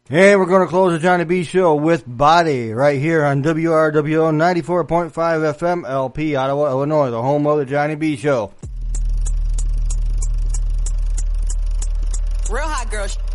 And we're going to close the Johnny B Show with Body right here on WRWO 94.5 FM LP, Ottawa, Illinois, the home of the Johnny B Show. Real hot girl.